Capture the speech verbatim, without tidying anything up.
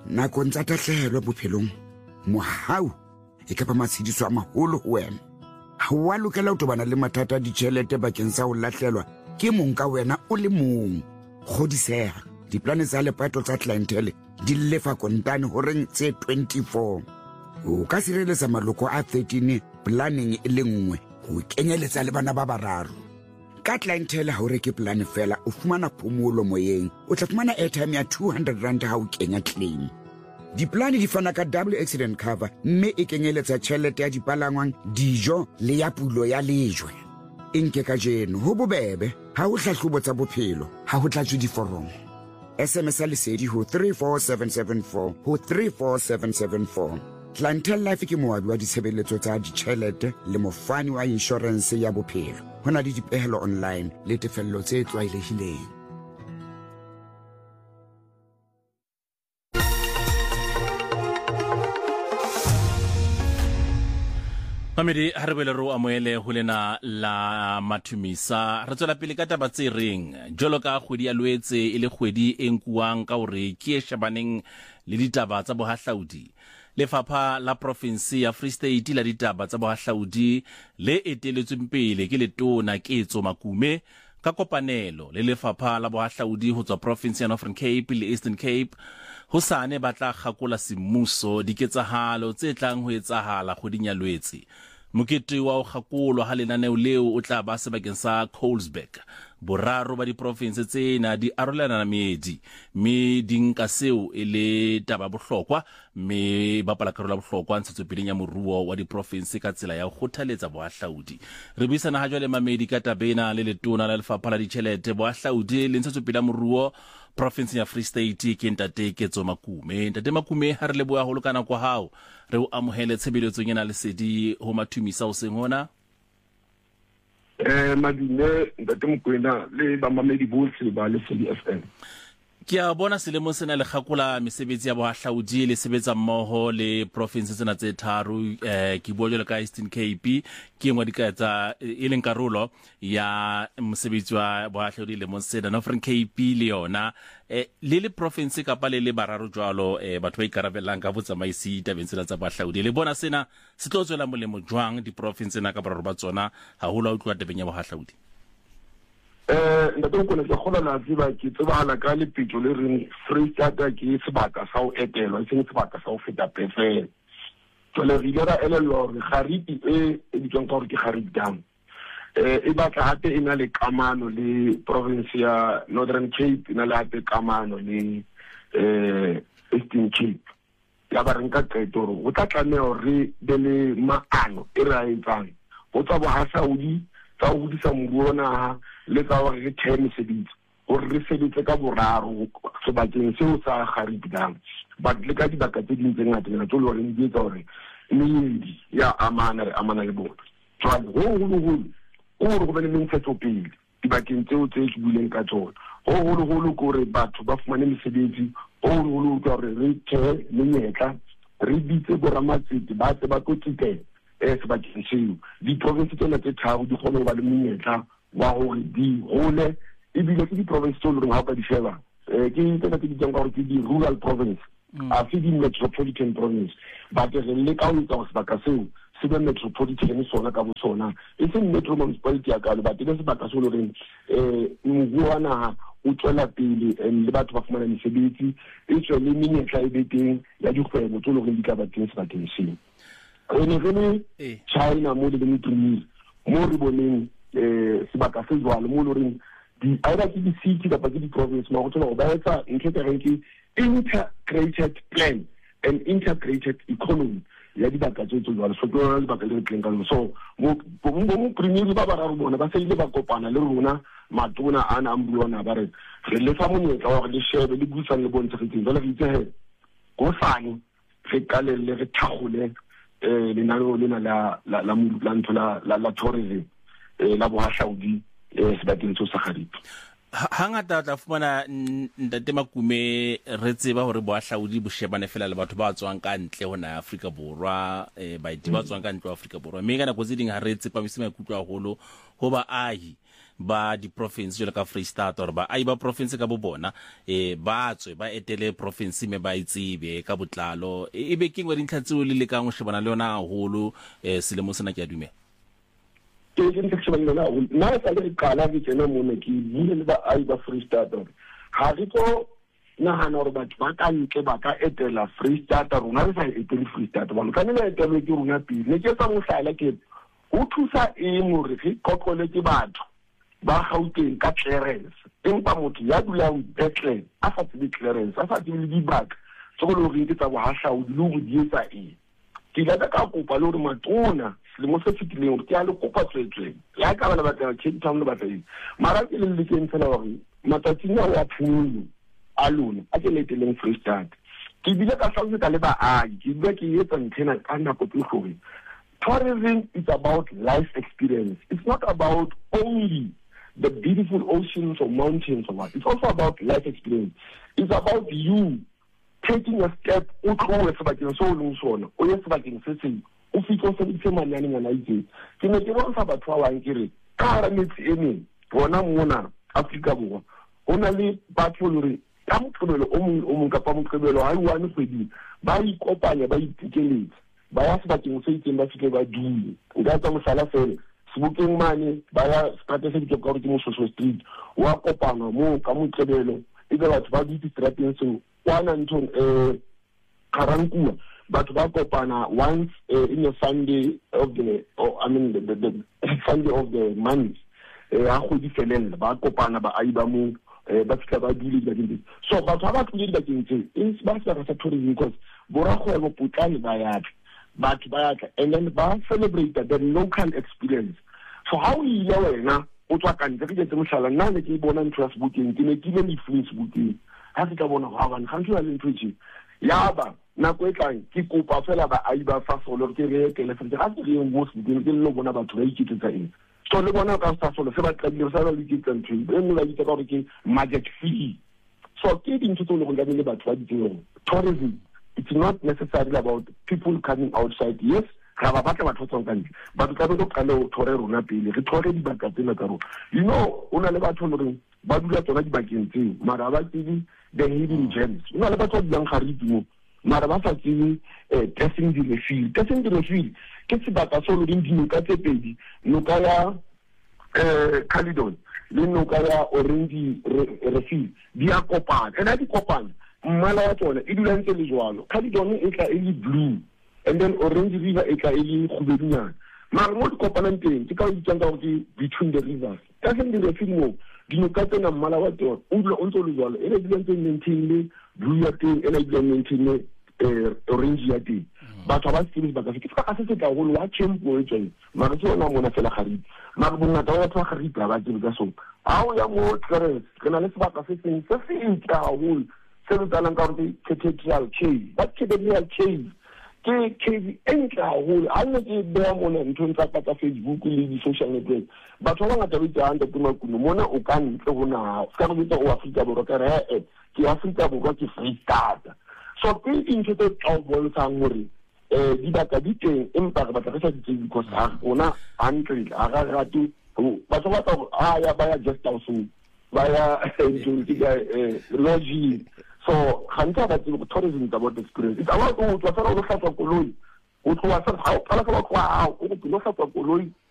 nakong tsa tahlehelo bophelong mohau e ka ba matshediso a maholo ho wena. Ha wa lokela ho tobana le mathata a ditjhelete bakeng sa ho lahlelwa ke mong ka wena o le mong. Kgodiseha, diplane tsa lepato tsa clientele di lefa kontane horeng tse twenty-four. O ka sireletsa maloko a thirteen planning e le nngwe ho kenyeletsa le bana ba bararo. Ka clientele ha o reke plan fela o fumana phomolo moyeng, o tla fumana airtime ya two hundred rand ha o kenya claim. Diplane di fana ka double accident cover mme e kenyeletsa tjhelete ya dipalangwang, dijo le ya pulo ya lejwe. Enke ka jeno ho bobebe ha o hlahlobo tsa bophelo ha ho tlatswe diforomo. S M S a lesedi ho three four seven seven four ho three four seven seven four. Clientele Life ke moabi wa ditshebeletso tsa ditjhelete le mofani wa insurance ya bophelo. Ho na le dipehelo online le tefello tse tlwaelehileng. Mamedi ha re bele ro amoele ho lena la mathumisa re tswela pele ka taba tse reng jolo ka kgwedi ya Loetse e le kgwedi e nkuwang ka hore ke e shabaneng le ditaba tsa bohahlaudi. Lefapha la province ya Free State la ditaba tsa bohahlaudi le eteletsweng pele ke letona Ketso Makume ka kopanelo le lefapha la bohahlaudi ho tswa province ya Northern Cape le Eastern Cape ho sane batla kgakola semmuso diketsahalo tse tlang ho etsahala kgweding ya Loetse. Mokete wa ho kgakolwa ha lenaneo leo o tla ba sebakeng sa Colesberg. Boraro ba di province tsena di arolelana meedi mme di nka seo e le taba bohlokwa mme ba pala karola bohlokwa ntshetsopeleng ya moruo wa di province ka tsela ya ho kgothaletsa bohahlaudi. Re buisana ha jwale mamedi ka tabena le letona la lefapha la ditjhelete bohahlaudi le ntshetsopele ya moruo province ya Free State ke Ntate Ketso Makume. Ntate Makume ha re leboha ho lokana kwa hao re o amohele tshebeletsong ena lesedi ho mathumisa o seng hona. Eh madine Ntate Mokoena le ba mamedi bohle ba Lesedi F M. Ke a bona selemo sena le kgakola mesebetsi ya bohahlaudi le sebetsa mmoho le province tsena tse tharo eh ke bua jwalo ka Eastern Cape ke engwe dikatsa e leng karolo ya mosebetsi wa bohahlaudi le monseda Northern Cape le yona eh le le province ka pale le bararo jwalo eh batho ba ikarabelang ka botsamaisi tabeng tsena tsa bohahlaudi. Le bona sena se tlo tswela molemo jwang di province na ka bararo ba tsona ha ho la o tloa tabeng ya bohahlaudi. Eh Ntate Mokoena ke kgola la tseba ke tsebahala ka lepetjo le reng Free State ke sebaka sa ho etelwa e seng sebaka sa ho feta pefele. Jole re ile ra elellwa hore kgariti e e bitswang ka hore ke Kharib Dam eh e batla hape e na le kamano le province ya Northern Cape e na le hape kamano le eh Eastern Cape. Ya ba re nka qeto hore o tla tlameha hore be le maano e ra etsang ho tsa bohahlaudi tsa ho hodisa moruo naha le tsa hore re thehe mesebetsi hore re sebetse ka boraro sebakeng seo sa Kharib Dam but le ka dibaka tse ding tse ngata tsena tse le hore di etsa hore meedi ya amana re amana le bona. Jwale ho holo holo o re go bane le ntshetsopele dibakeng tseo tse ke buileng ka tsona. Ho holo holo ko re batho ba fumane mesebetsi ho holo holo ka hore re thehe menyetla re bitse boramatsete ba tse ba totitela eh sebakeng seo di province tsena tse tharo di kgone ho ba le menyetla wa hore di hole ebile ke di province tse leng ha o ka di sheba eh ke tsena tse di tsang ka hore ke di rural province a fi di metropolitan province ba ke re le ka ho tsa sebaka seo se be metropolitan sona ka botsona e se metro municipality ya ka le ba ke se sebaka se leng eh mmuwana o tswela pele le batho ba fumana mesebetsi e tswe le menyetla e beteng ya dikgwebo tse leng di ka ba teng sebakeng seo. Re ne re le China mo le Metromil mo re boneng eh sebaka se jwalo mo le reng di either ke di city kapa ke di province ma go tsena go ba etsa ntse ka reng ke integrated plan and integrated economy ya dibaka tse tse jwalo so ke le dibaka le tleng ka so mo mo premier ba ba raro bona ba se ile ba kopana le rona matona ana ambulona ba re re le fa monyetla wa re shebe le busang le bontshe re tseng jwale re itse go fane re kale le re thagole eh le nalo le na la la la ntho la la tourism eh la bohahlaudi eh sebakeng tso sa Kharib. Hangata tla fumana Ntate Makume re tseba hore bohahlaudi bo shebane fela le batho ba tswang ka ntle ho na Afrika Borwa eh ba di ba tswang ka ntle ho Afrika Borwa mme kana go tse ding ha re tsepa mise maikutlo haholo ho ba ahi ba di-province jalo ka Free State or ba ai ba province ka bo bona eh ba tswe ba etele province me ba itsebe ka botlalo e be kengwe dintlha tseo le le ka go shebana le yona haholo eh selemo sena ke a dumela ke ke ke shebana le yona na sa le qala ke tsena mo ne ke bile le ba ai ba Free State ha re ko nahana gore batho ba ka ntle ba ka etela Free State rona re sa etele Free State ba ka nna etelo ke rona pele ne ke sa mo hlala ke o thusa eng gore re kokole ke batho ba Gauteng ka clearance empa motho ya dulang Bethlehem a sa tsebe clearance a sa tsebe di baka so go lo re ke tsa bo hahlaudi le go dietsa eng ke ga ka kopa le gore matona le mo se fitileng gore ke a le kopa tswetswe ya ka bana ba tla Cape Town le batla eng mara ke le le ke ntsela gore matsatsing a wa pholo a lona a ke leteleng Free State ke bile ka hlalosa ka le baagi ke bile ke etsa nthena ka nako tse gore tourism is about life experience. It's not about only the beautiful oceans or mountains or what. It's also about life experience. It's about you taking a step o tlowe sebakeng so leng sona o ye sebakeng se seng o fitlo se ditse manyane ngana itse ke ne ke bona batho ba bang kere ka ra metsi e meng bona mona Afrika Borwa ona le batho lore ka motlhobelo o mong o mong ka pa motlhobelo ha i one kgwedi ba ikopanya ba itikeletse ba ya sebakeng se itseng ba fihle ba dule nka tsa mosala fela sebokeng mane ba ya strata se ke ka re ke mo Social Street wa kopana mo ka motlebelo e be batho ba di strateng so kwana ntong eh Karankua batho ba kopana once uh, in a Sunday of the or I mean the, the, the Sunday of the month eh a go di felela ba kopana ba ai ba mo ba fitla ba dule ba dile so batho ba tlile ba kentse is ba sa sa tourism because bora go go putlane ba ya but bayatla and then ba celebrate the local experience so how we ile wena o tswa ka ntle ke tse mohlala nna ne ke bona ntho ya sebokeng ke ne ke le le Facebook ha ke ka bona ha bana khanthu ya le ntho tshi yaba nako e tlang ke kopa fela ba ai ba fa solo ke re ke le fente ga ke le mo sebokeng ke le bona batho ba ikitsetsa eng so le bona ka sa solo se ba tla sa le ikitsetsa ntho e nngwe la ditsa ka gore ke market fee so ke dintho tse le go ngabele batho ba diteng tourism. It's not necessarily about people coming outside. Yes, raba batla batho tsong ka ntle. Batho ka bo ka le thore rona pele. Re thore di baka tsena ka rona. You know, ona le batho le ba dula tsona di bakeng tseo. Mara ba tsedi the hidden gems. Ona le batho ba nghariti mo. Mara ba sa tsedi eh testing the field. Testing the field. Ke se baka so le dino ka tse pedi. Noka ya eh Caledon, le noka ya Orange Refill. Di a kopana. Ena di kopana. Mmala wa tsona e dula ntse le jwalo Caledon e tla e le blue and then Orange River e tla e le khubedunyana mara mo di kopanang teng ke ka o ditjang ka gore between the rivers ka se ndile fimo dino ka tsena mmala wa tsona o dula o ntse le jwalo e le dula ntse maintain le blue ya teng e le dula maintain le orange ya teng batho ba se ba ka se ka se se ka go wa champion e tseng mara ke ona mona fela gari mara bona ta wa twa gari ba ba ke ka so a o ya mo Clarence kana le sebaka se seng se se ka go se le talang ka gore cathedral cave but cathedral cave ke cave entle haholo a nne ke bea mona ntho tsa ka tsa Facebook le di social network batho ba ngata ba tsang ka tuma kuno mona o ka ntle go na ka go bitsa o Afrika Borwa ka re eh ke Afrika Borwa ke Free State so ke dintho tse tsa go bontshang gore eh di baka di teng empa re batla re sa di tsebe because ha ona uncle a ga ratu batho ba tsa a ya ba ya just house ba ya ntho ke eh lodge. So, Hanta that tourism is about experience. It's about to go to a koloi. Go to a how wow, go to a koloi,